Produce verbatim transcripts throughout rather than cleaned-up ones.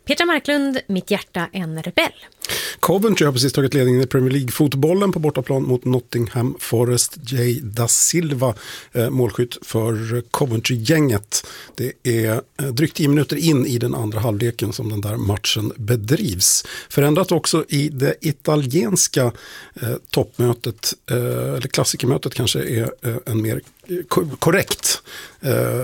Petra Marklund, mitt hjärta en rebell. Coventry har precis tagit ledningen i Premier League-fotbollen på bortaplan mot Nottingham Forest. Jay da Silva, eh, målskytt för Coventry-gänget. Det är eh, drygt tio minuter in i den andra halvleken som den där matchen bedrivs. Förändrat också i det italienska eh, toppmötet, eh, eller klassikermötet kanske är eh, en mer ko- korrekt eh,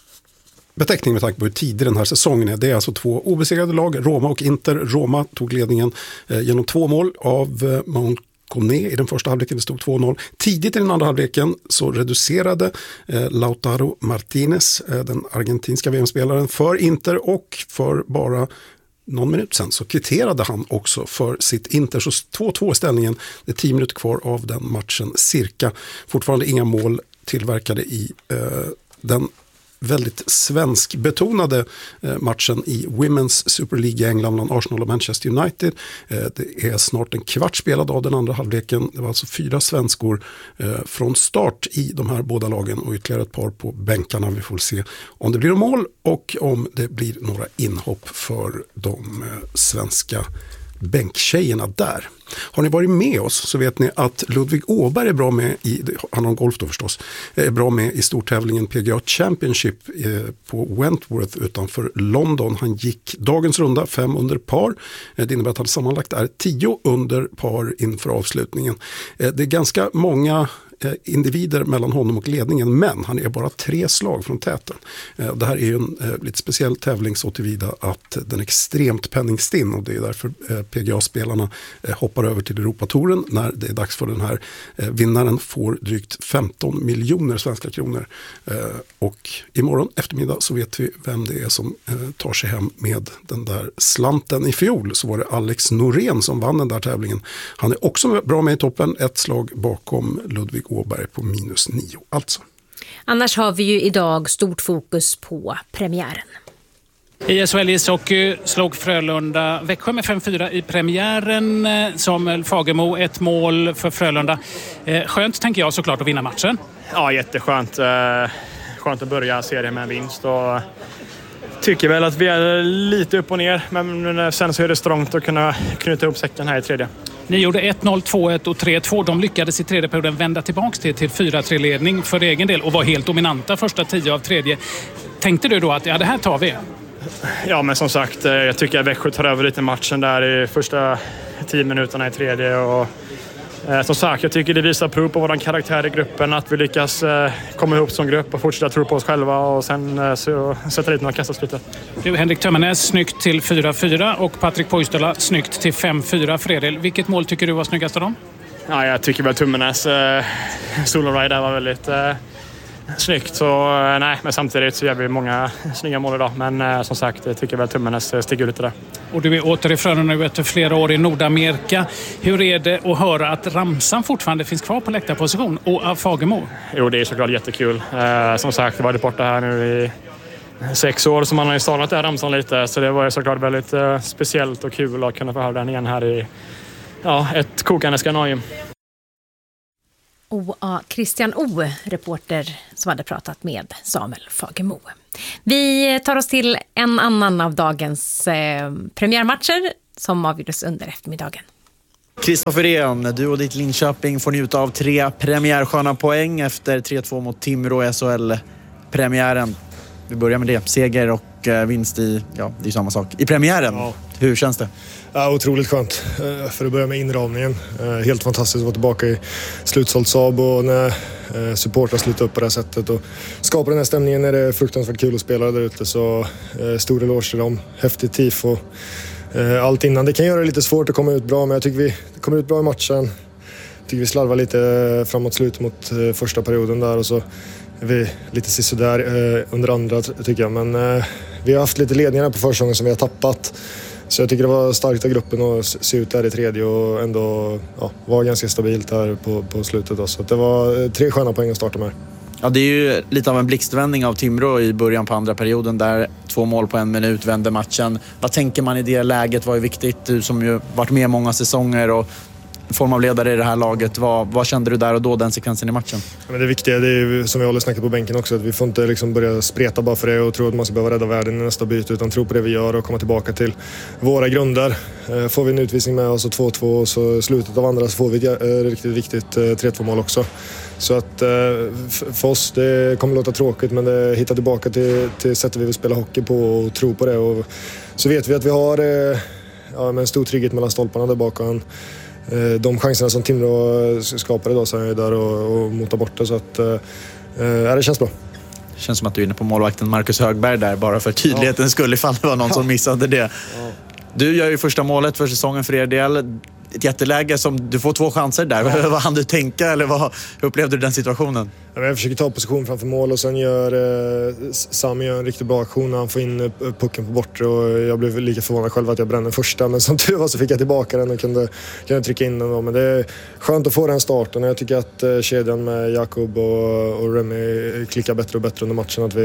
beteckning med tanke på hur tidig den här säsongen är. Det är alltså två obesegrade lag, Roma och Inter. Roma tog ledningen eh, genom två mål av eh, Mount Koné i den första halvleken. Det stod två noll. Tidigt i den andra halvleken så reducerade eh, Lautaro Martinez, eh, den argentinska V M-spelaren, för Inter, och för bara någon minut sen så kvitterade han också för sitt Inter. Så två två ställningen, det är tio minuter kvar av den matchen cirka. Fortfarande inga mål tillverkade i eh, den väldigt svensk betonade matchen i Women's Super League i England bland Arsenal och Manchester United. Det är snart en kvart spelad av den andra halvleken. Det var alltså fyra svenskor från start i de här båda lagen och ytterligare ett par på bänkarna. Vi får se om det blir mål och om det blir några inhopp för de svenska bänktjejerna där. Har ni varit med oss så vet ni att Ludvig Åberg är bra med i, han har en golf då förstås, är bra med i stortävlingen P G A Championship på Wentworth utanför London. Han gick dagens runda fem under par. Det innebär att han sammanlagt är tio under par inför avslutningen. Det är ganska många individer mellan honom och ledningen, men han är bara tre slag från täten. Det här är ju en lite speciell tävling så tillvida att den är extremt penningstinn, och det är därför P G A-spelarna hoppar över till Europatouren när det är dags för den här. Vinnaren får drygt femton miljoner svenska kronor, och imorgon eftermiddag så vet vi vem det är som tar sig hem med den där slanten. I fjol så var det Alex Norén som vann den där tävlingen. Han är också bra med i toppen, ett slag bakom Ludvig Åberg på minus nio alltså. Annars har vi ju idag stort fokus på premiären. I S H L ishockey slog Frölunda Växjö med fem fyra i premiären. Samuel Fagemo, ett mål för Frölunda. Skönt tänker jag såklart att vinna matchen. Ja, jätteskönt. Skönt att börja serien med en vinst, och tycker väl att vi är lite upp och ner, men sen så är det strångt att kunna knyta ihop säcken här i tredje. Ni gjorde ett noll, två ett och tre två. De lyckades i tredje perioden vända tillbaka till, till fyra tre ledning för egen del och var helt dominanta första tio av tredje. Tänkte du då att ja, det här tar vi? Ja, men som sagt, jag tycker att Växjö tar över lite matchen där i första tio minuterna i tredje, och eh, som sagt, jag tycker det visar prov på vår karaktär i gruppen, att vi lyckas eh, komma ihop som grupp och fortsätta tro på oss själva, och sen eh, så sätta dit några kastaslutet. Du, Henrik Tömmernes snyggt till fyra fyra och Patrik Poistola snyggt till fem fyra för er del. Vilket mål tycker du var snyggast av dem? Ja, jag tycker väl Tömmernes eh, solo-ride där var väldigt eh, snyggt, så eh, nej, men samtidigt så gör vi många snygga mål idag, men eh, som sagt, jag tycker väl Tömmernes eh, stiger ut det där. Och du är åter i Frölunda nu efter flera år i Nordamerika. Hur är det att höra att Ramsan fortfarande finns kvar på läktarposition och Fagemo? Jo, det är såklart jättekul. Eh, som sagt, jag var borta här nu i sex år, så man har ju startat där Ramsan lite, så det var ju såklart väldigt eh, speciellt och kul att kunna få höra den igen här i ja, ett kokande Scandinavium. O A Christian O, reporter som hade pratat med Samuel Fagemo. Vi tar oss till en annan av dagens eh, premiärmatcher som avgjordes under eftermiddagen. Kristoffer Ehn, du och ditt Linköping får njuta av tre premiärsköna poäng efter tre två mot Timrå i S H L-premiären. Vi börjar med det. Seger och eh, vinst i, ja, det är samma sak. I premiären, ja. Hur känns det? Ja, otroligt skönt. För att börja med inramningen. Helt fantastiskt att vara tillbaka i slutsålt Saab, och när supportrar slutar upp på det här sättet och skapar den här stämningen är det fruktansvärt kul att spela där ute. Så stor eloge till dem. Häftigt tifo. Allt innan. Det kan göra det lite svårt att komma ut bra, men jag tycker vi kommer ut bra i matchen. Jag tycker vi slarvar lite framåt slut mot första perioden där, och så är vi lite sisådär under andra tycker jag. Men vi har haft lite ledningar på försäsongen som vi har tappat. Så jag tycker det var starkt av gruppen att se ut där i tredje och ändå ja, var ganska stabilt här på, på slutet. Då. Så det var tre sköna poäng att starta med. Ja, det är ju lite av en blixtvändning av Timrå i början på andra perioden där två mål på en minut vände matchen. Vad tänker man i det läget? Vad är viktigt? Du som ju varit med många säsonger och form av ledare i det här laget. Vad, vad kände du där och då, den sekvensen i matchen? Ja, men det viktiga det är som vi håller snackat på bänken också, att vi får inte liksom börja spreta bara för det och tro att man ska behöva rädda världen i nästa byte, utan tro på det vi gör och komma tillbaka till våra grunder. Får vi en utvisning med oss och två två och så slutet av andra så får vi ett riktigt viktigt tre två mål också. Så att för oss, det kommer låta tråkigt, men det hittar tillbaka till, till sättet vi vill spela hockey på och tro på det. Och så vet vi att vi har ja, en stor trygghet mellan stolparna där bakom. De chanserna som Timrå skapade idag så är jag där och, och motar bort det, så att ja, det känns bra. Det känns som att du är inne på målvakten Marcus Högberg där, bara för tydlighetens ja. skull ifall det var någon som missade det. Ja. Du gör ju första målet för säsongen för er del. Ett jätteläge som du får två chanser där. Ja. Vad hann du tänka, eller vad, hur upplevde du den situationen? Ja, jag försöker ta position framför mål och sen gör eh, Sami gör en riktigt bra aktion när han får in pucken på bortre, och jag blev lika förvånad själv att jag brände första, men som tur var så fick jag tillbaka den och kunde, kunde trycka in den då. Men det är skönt att få den starten, och jag tycker att eh, kedjan med Jakob och, och Remy klickar bättre och bättre under matchen, att vi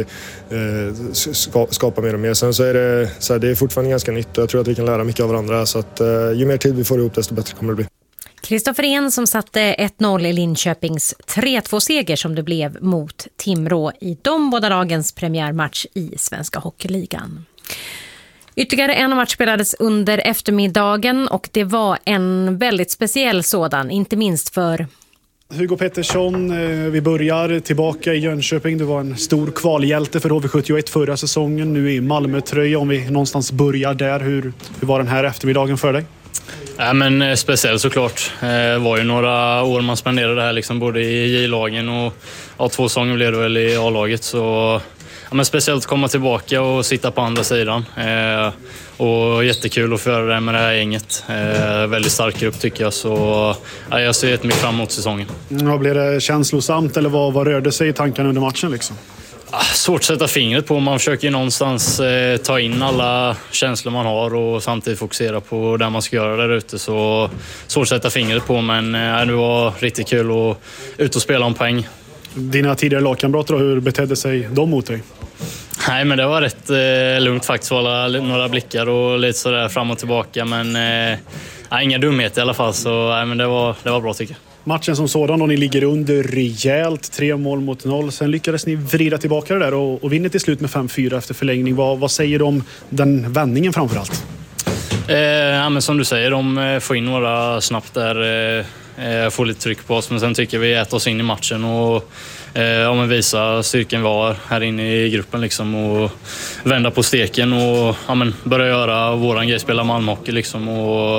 eh, ska, skapar mer och mer. Sen så är det, så här, det är fortfarande ganska nytt, och jag tror att vi kan lära mycket av varandra, så att eh, ju mer tid vi får ihop desto bättre kommer det bli. Kristoffer En som satte ett noll i Linköpings tre två-seger som det blev mot Timrå i de båda lagens premiärmatch i Svenska Hockeyligan. Ytterligare en match spelades under eftermiddagen, och det var en väldigt speciell sådan, inte minst för Hugo Pettersson. Vi börjar tillbaka i Jönköping. Det var en stor kvalhjälte för H V sjuttioett förra säsongen. Nu i Malmö-tröja, om vi någonstans börjar där. Hur, hur var den här eftermiddagen för dig? Ja, men eh, speciellt såklart. Det eh, var ju några år man spenderade här liksom, både i J-lagen och ja, två säsonger blev det väl i A-laget. Så ja, men speciellt komma tillbaka och sitta på andra sidan. Eh, och jättekul att få göra det med det här gänget. Eh, väldigt stark grupp tycker jag. Så ja, jag ser jättemycket fram emot säsongen. Ja, blev det känslosamt, eller vad, vad rörde sig i tankarna under matchen liksom? Svårt att sätta fingret på. Man försöker ju någonstans eh, ta in alla känslor man har och samtidigt fokusera på det man ska göra där ute. Så svårt att sätta fingret på, men eh, det var riktigt kul att ut och spela om poäng. Dina tidigare lagkamrater, hur betedde sig de mot dig? Nej, men det var rätt eh, lugnt faktiskt. Var några blickar och lite sådär fram och tillbaka, men eh, inga dumheter i alla fall. Så nej, men det var, det var bra tycker jag. Matchen som sådan, och ni ligger under rejält, tre mål mot noll. Sen lyckades ni vrida tillbaka det där och, och vinner till slut med fem fyra efter förlängning. Vad, vad säger du om den vändningen framförallt? Eh, ja, men som du säger, de får in några snabbt där, eh, får lite tryck på oss. Men sen tycker vi äter oss in i matchen och eh, ja, men visa styrkan var här inne i gruppen liksom, och vända på steken och ja, men börja göra våran grej, spela Malmhockey liksom, och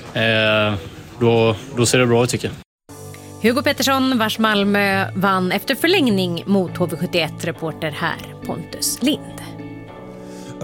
eh, då, då ser det bra ut tycker jag. Hugo Pettersson, vars Malmö vann efter förlängning mot H V sjuttioett, reporter här Pontus Lind.